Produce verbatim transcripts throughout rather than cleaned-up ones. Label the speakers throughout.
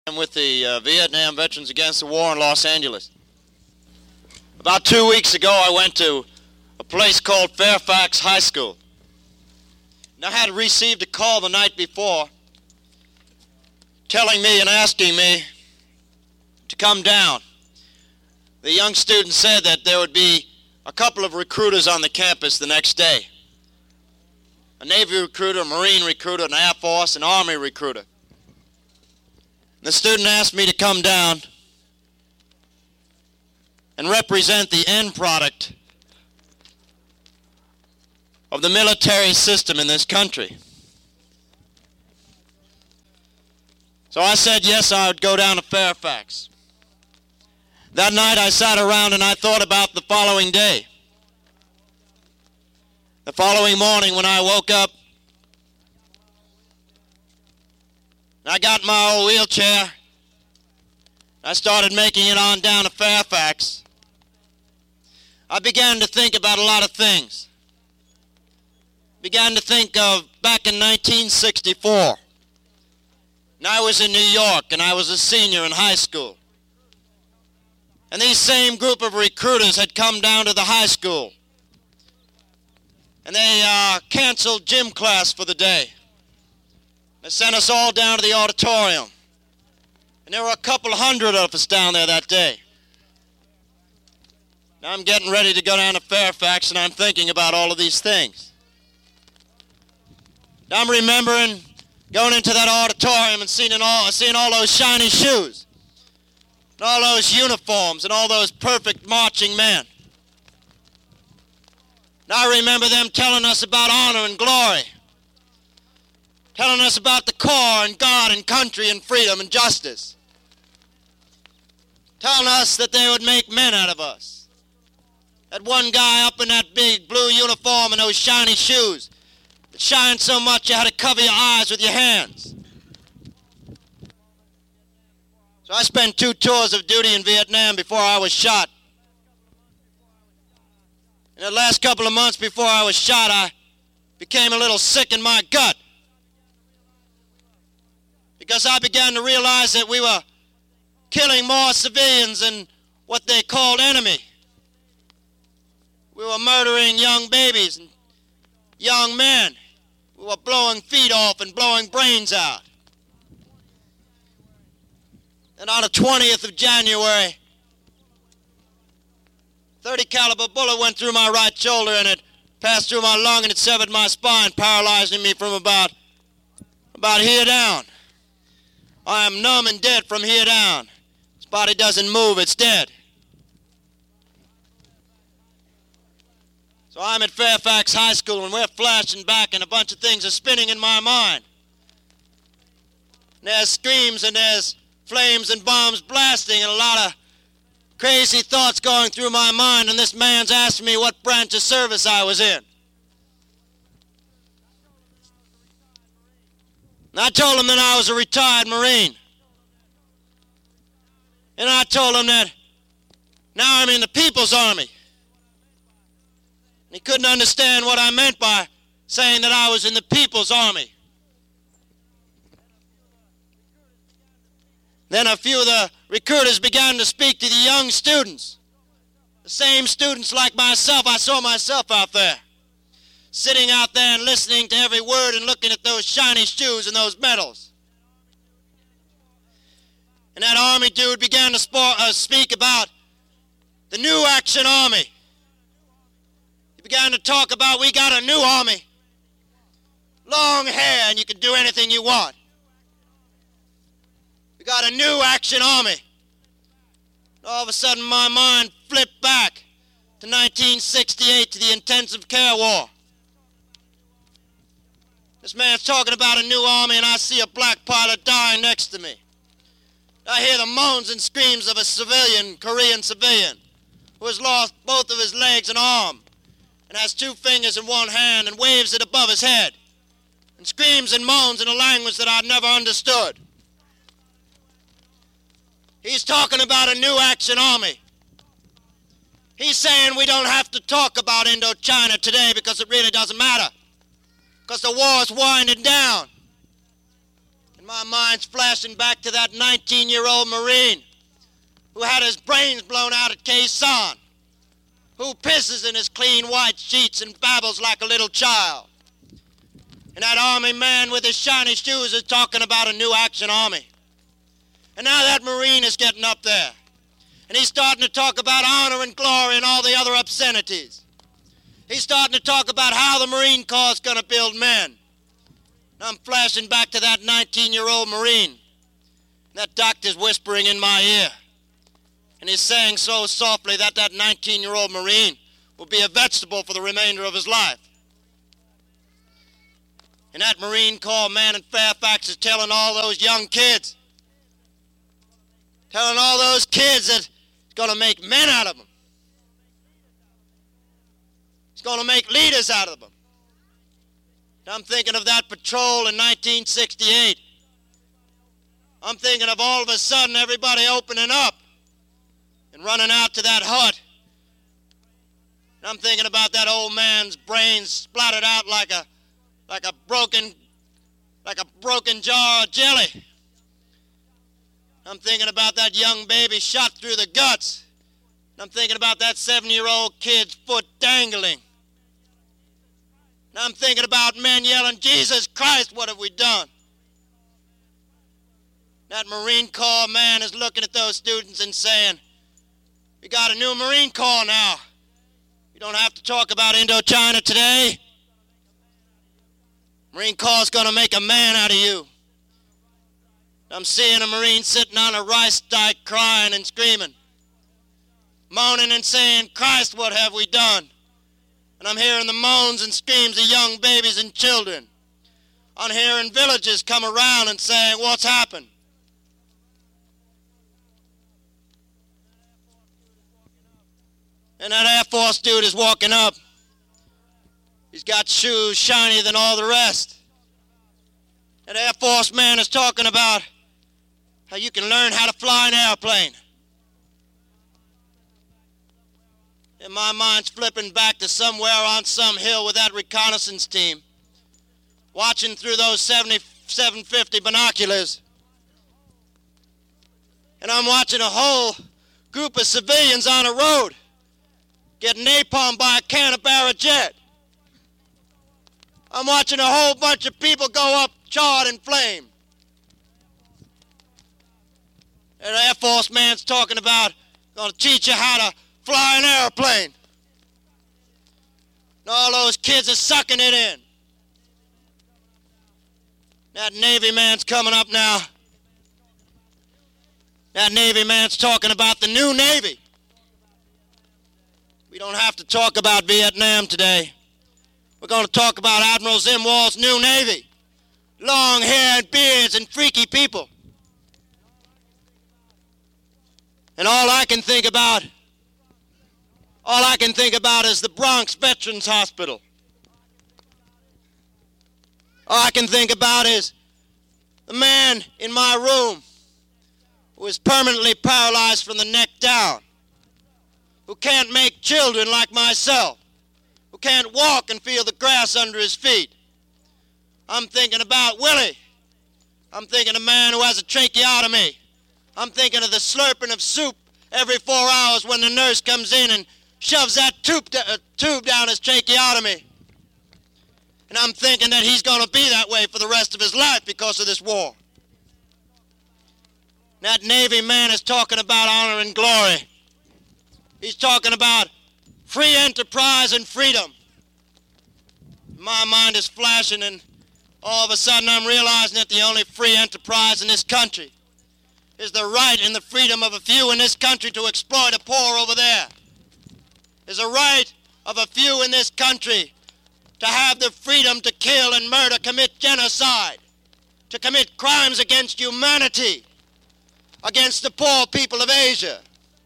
Speaker 1: I'm with the uh, Vietnam Veterans Against the War in Los Angeles. About two weeks ago, I went to a place called Fairfax High School. And I had received a call the night before telling me and asking me to come down. The young student said that there would be a couple of recruiters on the campus the next day. A Navy recruiter, a Marine recruiter, an Air Force, an Army recruiter. The student asked me to come down and represent the end product of the military system in this country. So I said yes, I would go down to Fairfax. That night I sat around and I thought about the following day. The following morning when I woke up, I got my old wheelchair. I started making it on down to Fairfax. I began to think about a lot of things. Began to think of back in nineteen sixty-four. And I was in New York and I was a senior in high school. And these same group of recruiters had come down to the high school. And they uh, canceled gym class for the day. They sent us all down to the auditorium. And there were a couple hundred of us down there that day. Now I'm getting ready to go down to Fairfax and I'm thinking about all of these things. Now I'm remembering going into that auditorium and seeing all, seeing all those shiny shoes. And all those uniforms and all those perfect marching men. And I remember them telling us about honor and glory. Telling us about the Corps and God and country and freedom and justice. Telling us that they would make men out of us. That one guy up in that big blue uniform and those shiny shoes that shined so much you had to cover your eyes with your hands. So I spent two tours of duty in Vietnam before I was shot. In the last couple of months before I was shot, I became a little sick in my gut. Because I began to realize that we were killing more civilians than what they called enemy. We were murdering young babies and young men. We were blowing feet off and blowing brains out. And on the twentieth of January, thirty caliber bullet went through my right shoulder and it passed through my lung and it severed my spine, paralyzing me from about, about here down. I am numb and dead from here down. This body doesn't move, it's dead. So I'm at Fairfax High School and we're flashing back and a bunch of things are spinning in my mind. And there's screams and there's flames and bombs blasting and a lot of crazy thoughts going through my mind, and this man's asking me what branch of service I was in. And I told him that I was a retired Marine. And I told him that now I'm in the People's Army. And he couldn't understand what I meant by saying that I was in the People's Army. Then a few of the recruiters began to speak to the young students. The same students like myself. I saw myself out there, sitting out there and listening to every word and looking at those shiny shoes and those medals. And that Army dude began to sp- uh, speak about the new Action Army. He began to talk about, we got a new Army. Long hair and you can do anything you want. We got a new Action Army. All of a sudden my mind flipped back to nineteen sixty-eight to the intensive care war. This man's talking about a new army and I see a black pilot dying next to me. I hear the moans and screams of a civilian, Korean civilian, who has lost both of his legs and arm and has two fingers in one hand and waves it above his head and screams and moans in a language that I'd never understood. He's talking about a new Action Army. He's saying we don't have to talk about Indochina today because it really doesn't matter. Because the war is winding down. And My mind's flashing back to that nineteen-year-old Marine who had his brains blown out at Khe Sanh, who pisses in his clean white sheets and babbles like a little child. And that army man with his shiny shoes is talking about a new action army. And now that Marine is getting up there, and he's starting to talk about honor and glory and all the other obscenities. He's starting to talk about how the Marine Corps is going to build men. And I'm flashing back to that nineteen-year-old Marine. That doctor's whispering in my ear. And he's saying so softly that that nineteen-year-old Marine will be a vegetable for the remainder of his life. And that Marine Corps man in Fairfax is telling all those young kids, telling all those kids that he's going to make men out of them. He's going to make leaders out of them. And I'm thinking of that patrol in nineteen sixty-eight. I'm thinking of all of a sudden everybody opening up and running out to that hut. And I'm thinking about that old man's brains splattered out like a like a broken like a broken jar of jelly. I'm thinking about that young baby shot through the guts. And I'm thinking about that seven-year-old kid's foot dangling. And I'm thinking about men yelling, "Jesus Christ, what have we done?" That Marine Corps man is looking at those students and saying, "We got a new Marine Corps now. You don't have to talk about Indochina today. Marine Corps is going to make a man out of you." I'm seeing a Marine sitting on a rice dike crying and screaming, moaning and saying, "Christ, what have we done?" And I'm hearing the moans and screams of young babies and children. I'm hearing villagers come around and saying, "What's happened?" And that Air Force dude is walking up. He's got shoes shinier than all the rest. That Air Force man is talking about how you can learn how to fly an airplane. And my mind's flipping back to somewhere on some hill with that reconnaissance team, watching through those seventy-seven fifty binoculars. And I'm watching a whole group of civilians on a road getting napalmed by a Canberra jet. I'm watching a whole bunch of people go up charred in flame. And the Air Force man's talking about, "Gonna teach you how to fly an airplane." And all those kids are sucking it in. That Navy man's coming up now. That Navy man's talking about the new Navy. We don't have to talk about Vietnam today. We're going to talk about Admiral Zimwal's new Navy. Long hair and beards and freaky people. And all I can think about, all I can think about is the Bronx Veterans Hospital. All I can think about is the man in my room who is permanently paralyzed from the neck down, who can't make children like myself, who can't walk and feel the grass under his feet. I'm thinking about Willie. I'm thinking of a man who has a tracheotomy. I'm thinking of the slurping of soup every four hours when the nurse comes in and shoves that tube, uh, tube down his tracheotomy. And I'm thinking that he's going to be that way for the rest of his life because of this war. That Navy man is talking about honor and glory. He's talking about free enterprise and freedom. My mind is flashing, and all of a sudden I'm realizing that the only free enterprise in this country is the right and the freedom of a few in this country to exploit a poor over there. Is a right of a few in this country to have the freedom to kill and murder, commit genocide, to commit crimes against humanity, against the poor people of Asia.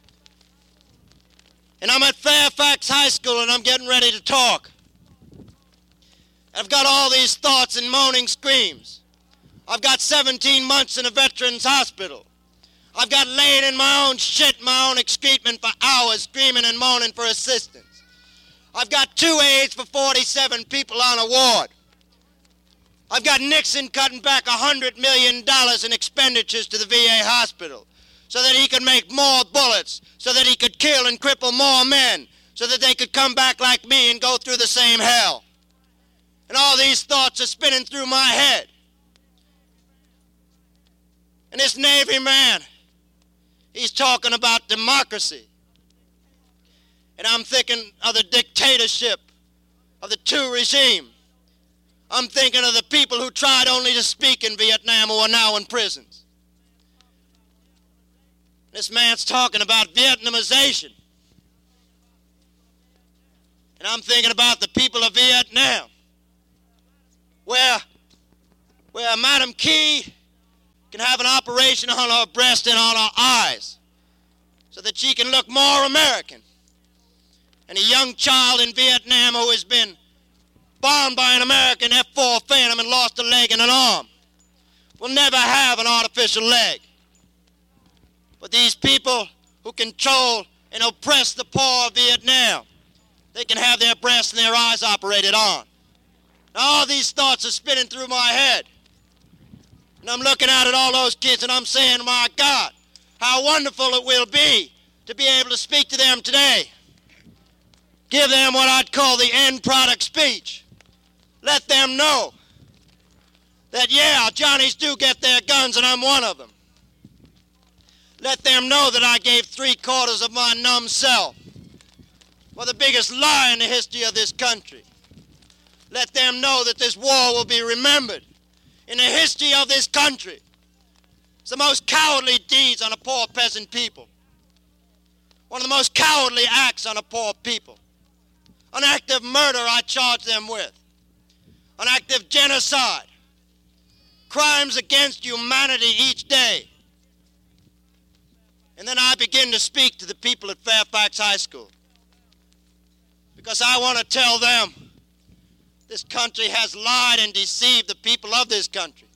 Speaker 1: And I'm at Fairfax High School and I'm getting ready to talk. I've got all these thoughts and moaning screams. I've got seventeen months in a veterans hospital. I've got laid in my own shit, my own excrement for hours, screaming and moaning for assistance. I've got two aides for forty-seven people on a ward. I've got Nixon cutting back one hundred million dollars in expenditures to the V A hospital so that he could make more bullets, so that he could kill and cripple more men, so that they could come back like me and go through the same hell. And all these thoughts are spinning through my head. And this Navy man, he's talking about democracy. And I'm thinking of the dictatorship of the two regime. I'm thinking of the people who tried only to speak in Vietnam who are now in prisons. This man's talking about Vietnamization. And I'm thinking about the people of Vietnam, where, where Madam Key can have an operation on her breast and on her eyes so that she can look more American. And a young child in Vietnam who has been bombed by an American F four Phantom and lost a leg and an arm will never have an artificial leg. But these people who control and oppress the poor of Vietnam, they can have their breasts and their eyes operated on. Now, all these thoughts are spinning through my head. And I'm looking out at all those kids and I'm saying, my God, how wonderful it will be to be able to speak to them today. Give them what I'd call the end product speech. Let them know that, yeah, Johnnies do get their guns and I'm one of them. Let them know that I gave three quarters of my numb self for the biggest lie in the history of this country. Let them know that this war will be remembered in the history of this country. It's the most cowardly deeds on a poor peasant people. One of the most cowardly acts on a poor people. An act of murder I charge them with. An act of genocide. Crimes against humanity each day. And then I begin to speak to the people at Fairfax High School. Because I want to tell them this country has lied and deceived the people of this country.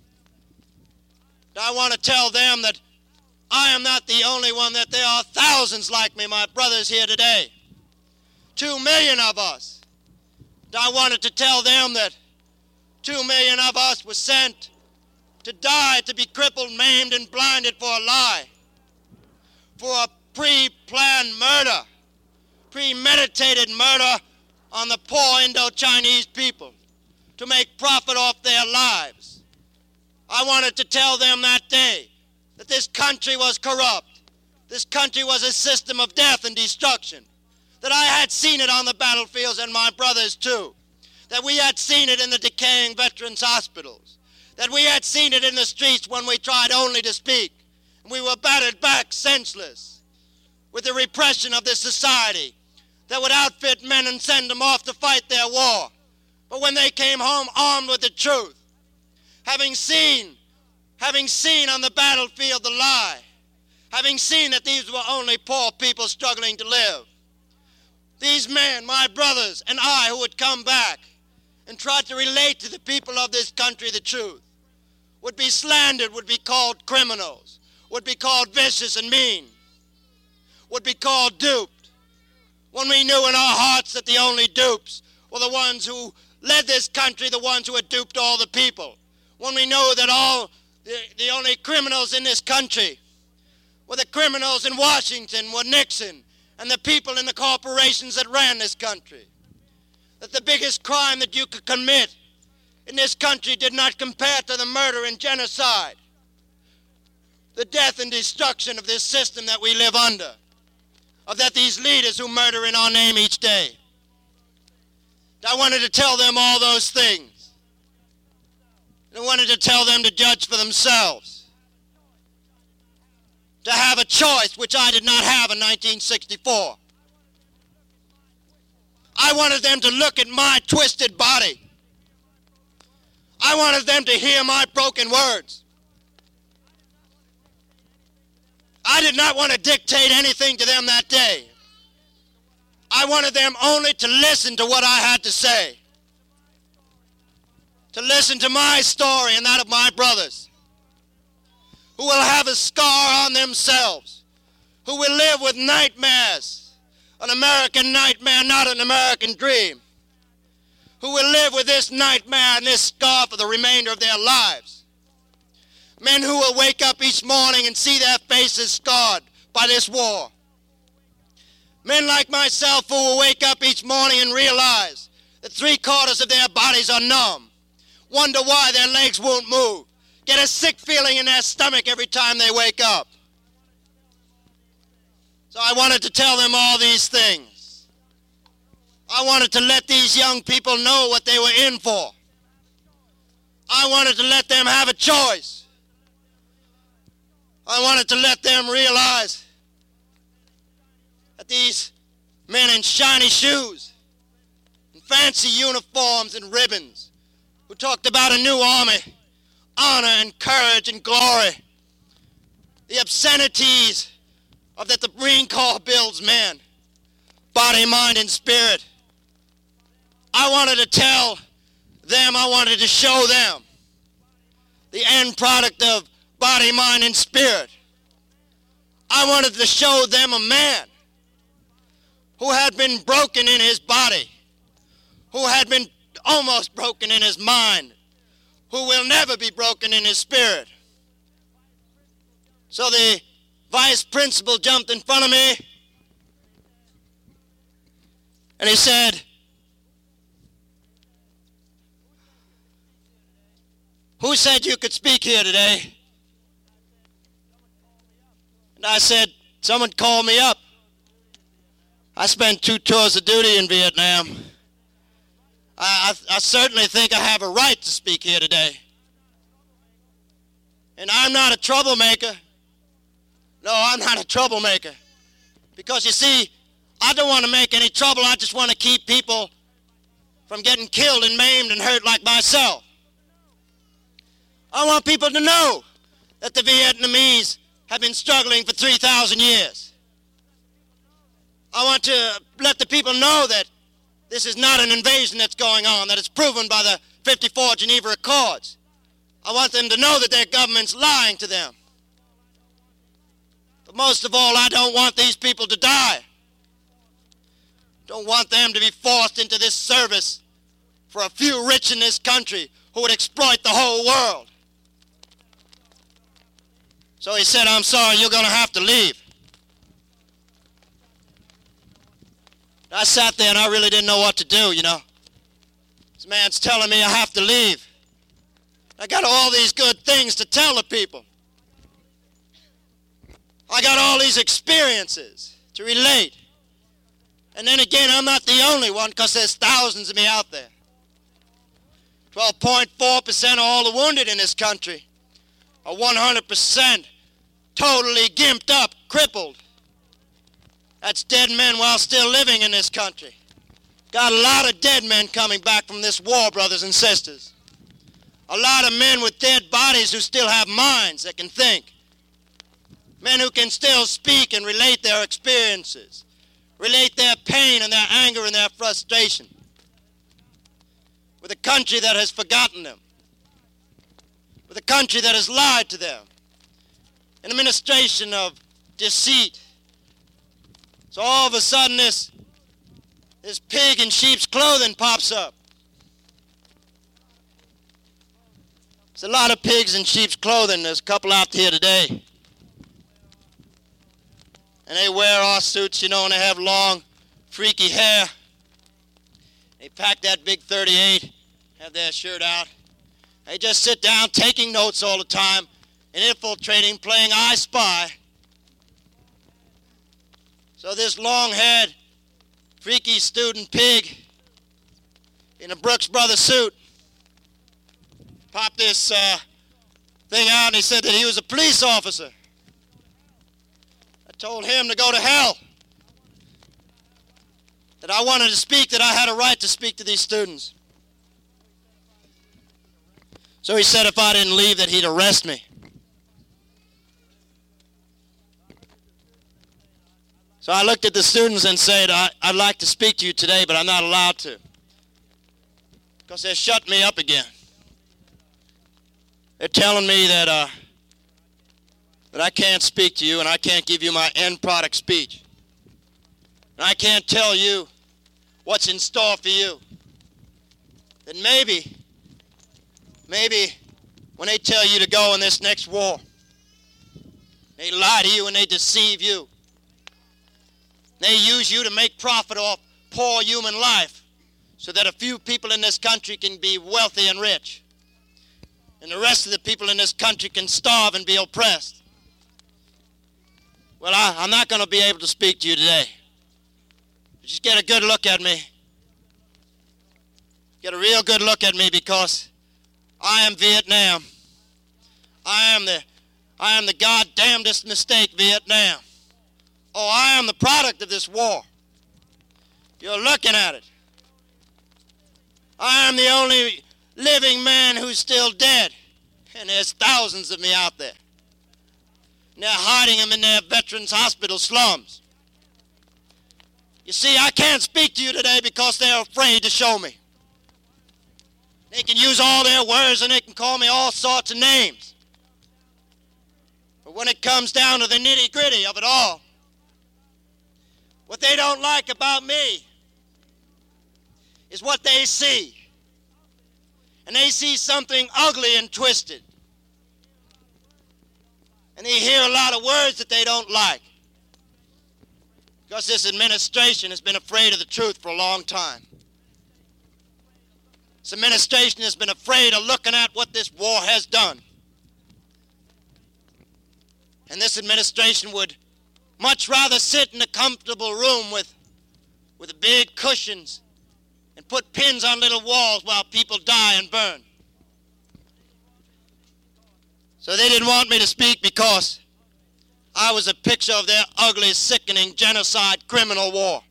Speaker 1: I want to tell them that I am not the only one, that there are thousands like me, my brothers here today. Two million of us. I wanted to tell them that two million of us were sent to die, to be crippled, maimed, and blinded for a lie, for a pre-planned murder, premeditated murder on the poor Indo-Chinese people to make profit off their lives. I wanted to tell them that day that this country was corrupt. This country was a system of death and destruction. That I had seen it on the battlefields, and my brothers too. That we had seen it in the decaying veterans' hospitals. That we had seen it in the streets when we tried only to speak. And we were battered back senseless with the repression of this society that would outfit men and send them off to fight their war. But when they came home armed with the truth, having seen, having seen on the battlefield the lie, having seen that these were only poor people struggling to live, these men, my brothers, and I who would come back and try to relate to the people of this country the truth, would be slandered, would be called criminals, would be called vicious and mean, would be called duped, when we knew in our hearts that the only dupes were the ones who led this country, the ones who had duped all the people, when we knew that all the, the only criminals in this country were the criminals in Washington, were Nixon, and the people in the corporations that ran this country. That the biggest crime that you could commit in this country did not compare to the murder and genocide, the death and destruction of this system that we live under, of that these leaders who murder in our name each day. I wanted to tell them all those things. I wanted to tell them to judge for themselves, to have a choice which I did not have in nineteen sixty-four. I wanted them to look at my twisted body. I wanted them to hear my broken words. I did not want to dictate anything to them that day. I wanted them only to listen to what I had to say, to listen to my story and that of my brothers, who will have a scar on themselves, who will live with nightmares, an American nightmare, not an American dream, who will live with this nightmare and this scar for the remainder of their lives. Men who will wake up each morning and see their faces scarred by this war. Men like myself who will wake up each morning and realize that three quarters of their bodies are numb, wonder why their legs won't move, get a sick feeling in their stomach every time they wake up. So I wanted to tell them all these things. I wanted to let these young people know what they were in for. I wanted to let them have a choice. I wanted to let them realize that these men in shiny shoes and fancy uniforms and ribbons who talked about a new army, honor and courage and glory, the obscenities of that the Marine Corps builds men, body, mind, and spirit. I wanted to tell them, I wanted to show them the end product of body, mind, and spirit. I wanted to show them a man who had been broken in his body, who had been almost broken in his mind, who will never be broken in his spirit. So the vice principal jumped in front of me and he said, "Who said you could speak here today?" And I said, "Someone called me up. I spent two tours of duty in Vietnam. I, I, I certainly think I have a right to speak here today. And I'm not a troublemaker. No, I'm not a troublemaker. Because you see, I don't want to make any trouble. I just want to keep people from getting killed and maimed and hurt like myself. I want people to know that the Vietnamese have been struggling for three thousand years. I want to let the people know that this is not an invasion that's going on, that it's proven by the fifty-four Geneva Accords. I want them to know that their government's lying to them. But most of all, I don't want these people to die. Don't want them to be forced into this service for a few rich in this country who would exploit the whole world." So he said, "I'm sorry, you're going to have to leave." I sat there and I really didn't know what to do, you know. This man's telling me I have to leave. I got all these good things to tell the people. I got all these experiences to relate. And then again, I'm not the only one because there's thousands of me out there. twelve point four percent of all the wounded in this country are one hundred percent totally gimped up, crippled. That's dead men while still living in this country. Got a lot of dead men coming back from this war, brothers and sisters. A lot of men with dead bodies who still have minds that can think. Men who can still speak and relate their experiences, relate their pain and their anger and their frustration with a country that has forgotten them, with a country that has lied to them, an administration of deceit. So all of a sudden this, this pig in sheep's clothing pops up. There's a lot of pigs in sheep's clothing. There's a couple out here today. And they wear our suits, you know, and they have long, freaky hair. They pack that big thirty-eight, have their shirt out. They just sit down taking notes all the time and infiltrating, playing I Spy. So this long-haired, freaky student pig in a Brooks Brothers suit popped this uh, thing out and he said that he was a police officer. I told him to go to hell. That I wanted to speak, that I had a right to speak to these students. So he said if I didn't leave that he'd arrest me. So I looked at the students and said, I, I'd like to speak to you today, but I'm not allowed to. Because they're shutting me up again. They're telling me that, uh, that I can't speak to you and I can't give you my end product speech. And I can't tell you what's in store for you. that maybe, maybe when they tell you to go in this next war, they lie to you and they deceive you. They use you to make profit off poor human life so that a few people in this country can be wealthy and rich, and the rest of the people in this country can starve and be oppressed. Well, I, I'm not going to be able to speak to you today. Just get a good look at me. Get a real good look at me, because I am Vietnam. I am the, I am the goddamnedest mistake, Vietnam. Oh, I am the product of this war. You're looking at it. I am the only living man who's still dead, and there's thousands of me out there. And they're hiding them in their veterans' hospital slums. You see, I can't speak to you today because they're afraid to show me. They can use all their words and they can call me all sorts of names. But when it comes down to the nitty-gritty of it all, what they don't like about me is what they see. And they see something ugly and twisted. And they hear a lot of words that they don't like. Because this administration has been afraid of the truth for a long time. This administration has been afraid of looking at what this war has done. And this administration would much rather sit in a comfortable room with, with the big cushions and put pins on little walls while people die and burn. So they didn't want me to speak because I was a picture of their ugly, sickening, genocide, criminal war.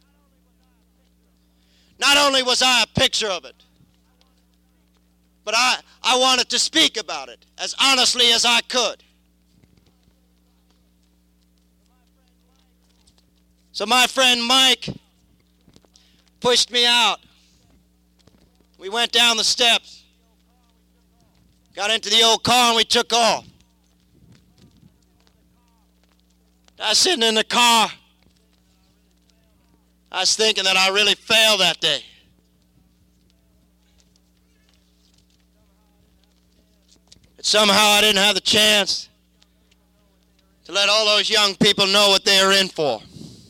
Speaker 1: Not only was I a picture of it, but I, I wanted to speak about it as honestly as I could. So my friend Mike pushed me out. We went down the steps, got into the old car, and we took off. I was sitting in the car. I was thinking that I really failed that day. But somehow I didn't have the chance to let all those young people know what they are in for.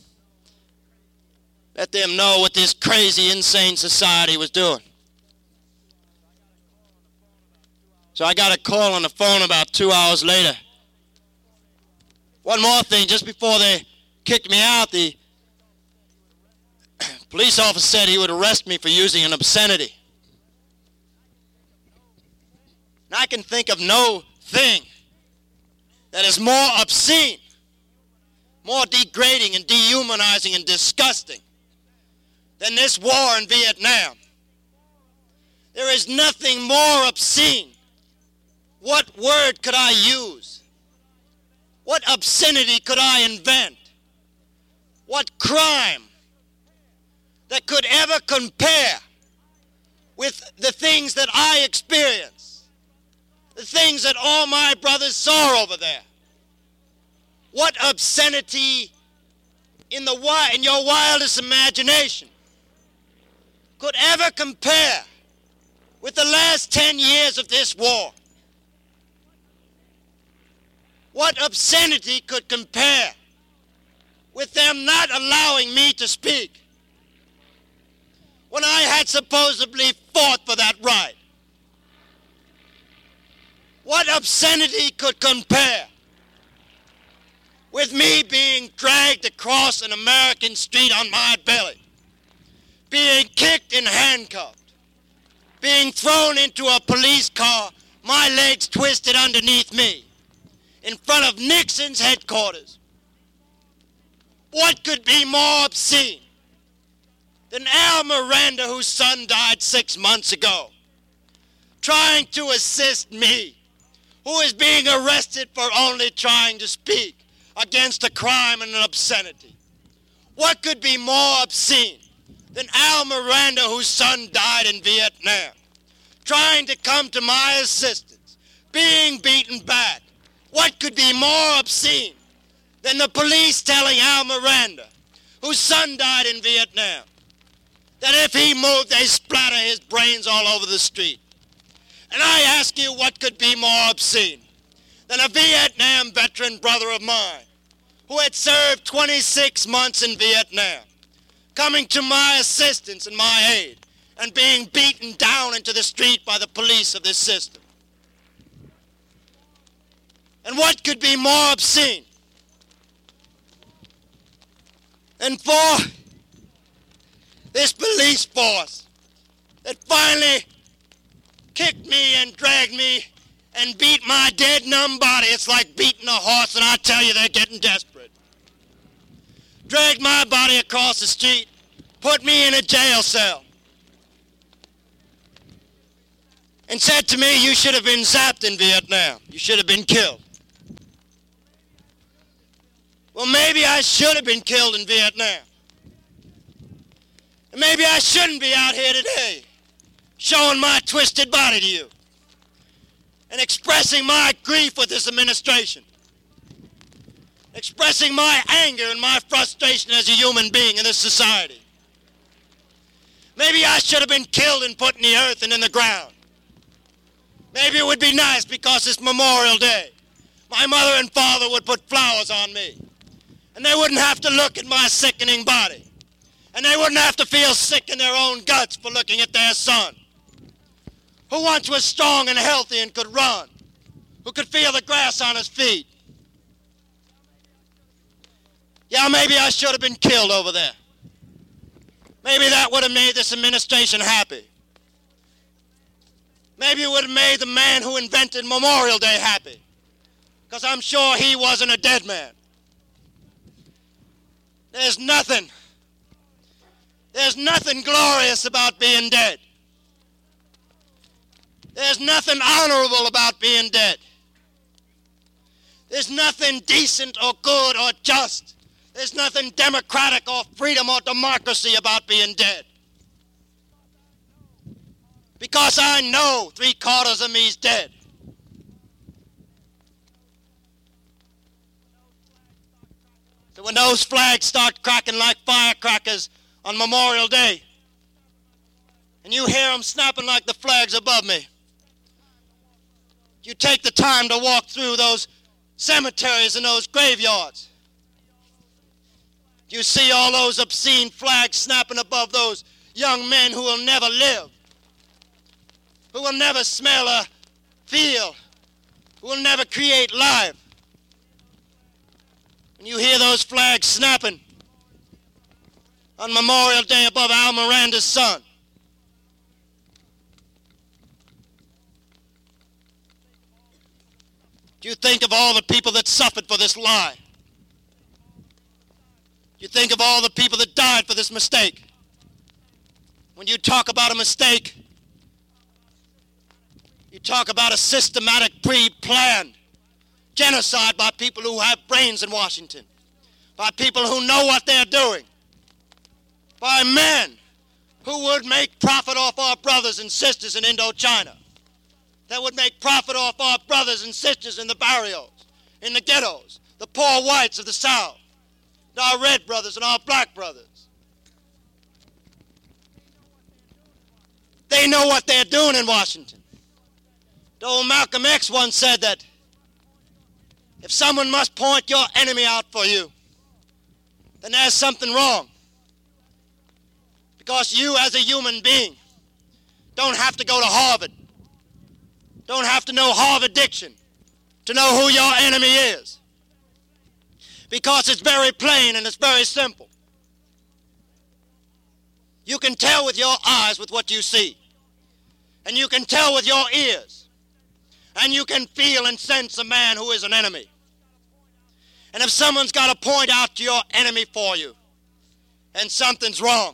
Speaker 1: Let them know what this crazy, insane society was doing. So I got a call on the phone about two hours later. One more thing, just before they kicked me out, the police officer said he would arrest me for using an obscenity. And I can think of no thing that is more obscene, more degrading and dehumanizing and disgusting than this war in Vietnam. There is nothing more obscene. What word could I use? What obscenity could I invent? What crime that could ever compare with the things that I experienced, the things that all my brothers saw over there? What obscenity in the wi- in your wildest imagination could ever compare with the last ten years of this war? What obscenity could compare with them not allowing me to speak when I had supposedly fought for that right? What obscenity could compare with me being dragged across an American street on my belly, being kicked and handcuffed, being thrown into a police car, my legs twisted underneath me, in front of Nixon's headquarters? What could be more obscene than Al Miranda, whose son died six months ago, trying to assist me, who is being arrested for only trying to speak against a crime and an obscenity? What could be more obscene than Al Miranda, whose son died in Vietnam, trying to come to my assistance, being beaten back? What could be more obscene than the police telling Al Miranda, whose son died in Vietnam, that if he moved, they splatter his brains all over the street. And I ask you, what could be more obscene than a Vietnam veteran brother of mine who had served twenty-six months in Vietnam, coming to my assistance and my aid, and being beaten down into the street by the police of this system? And what could be more obscene than for this police force that finally kicked me and dragged me and beat my dead, numb body? It's like beating a horse, and I tell you, they're getting desperate. Dragged my body across the street, put me in a jail cell, and said to me, you should have been zapped in Vietnam. You should have been killed. Well, maybe I should have been killed in Vietnam. And maybe I shouldn't be out here today showing my twisted body to you and expressing my grief with this administration, expressing my anger and my frustration as a human being in this society. Maybe I should have been killed and put in the earth and in the ground. Maybe it would be nice because it's Memorial Day. My mother and father would put flowers on me, and they wouldn't have to look at my sickening body. And they wouldn't have to feel sick in their own guts for looking at their son, who once was strong and healthy and could run, who could feel the grass on his feet. Yeah, maybe I should have been killed over there. Maybe that would have made this administration happy. Maybe it would have made the man who invented Memorial Day happy, because I'm sure he wasn't a dead man. There's nothing There's nothing glorious about being dead. There's nothing honorable about being dead. There's nothing decent or good or just. There's nothing democratic or freedom or democracy about being dead. Because I know three quarters of me's dead. So when those flags start cracking like firecrackers on Memorial Day, and you hear them snapping like the flags above me, you take the time to walk through those cemeteries and those graveyards. You see all those obscene flags snapping above those young men who will never live, who will never smell or feel, who will never create life. And you hear those flags snapping on Memorial Day above Al Miranda's son. Do you think of all the people that suffered for this lie? Do you think of all the people that died for this mistake? When you talk about a mistake, you talk about a systematic, pre-planned genocide by people who have brains in Washington, by people who know what they're doing, by men who would make profit off our brothers and sisters in Indochina, that would make profit off our brothers and sisters in the barrios, in the ghettos, the poor whites of the South, our red brothers and our black brothers. They know what they're doing in Washington. The old Malcolm X once said that if someone must point your enemy out for you, then there's something wrong. Because you as a human being don't have to go to Harvard, don't have to know Harvard diction to know who your enemy is. Because it's very plain and it's very simple. You can tell with your eyes with what you see. And you can tell with your ears. And you can feel and sense a man who is an enemy. And if someone's got to point out to your enemy for you, then something's wrong.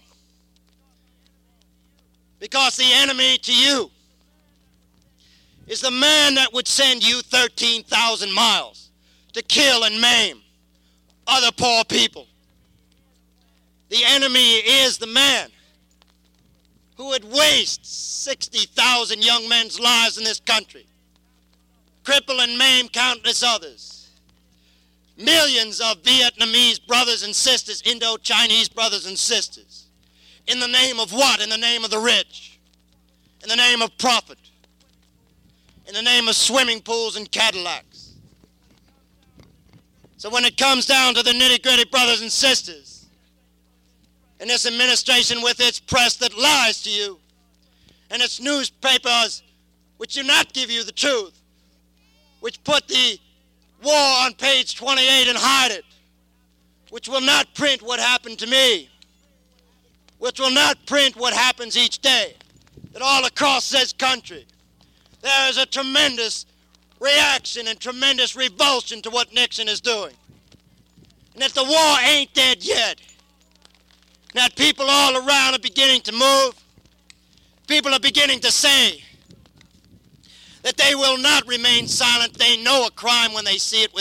Speaker 1: Because the enemy to you is the man that would send you thirteen thousand miles to kill and maim other poor people. The enemy is the man who would waste sixty thousand young men's lives in this country, cripple and maim countless others. Millions of Vietnamese brothers and sisters, Indo-Chinese brothers and sisters, In the name of what? In the name of the rich. In the name of profit. In the name of swimming pools and Cadillacs. So when it comes down to the nitty-gritty, brothers and sisters, and this administration with its press that lies to you, and its newspapers which do not give you the truth, which put the war on page twenty-eight and hide it, which will not print what happened to me, which will not print what happens each day, that all across this country, there is a tremendous reaction and tremendous revulsion to what Nixon is doing. And that the war ain't dead yet. And that people all around are beginning to move. People are beginning to say that they will not remain silent. They know a crime when they see it with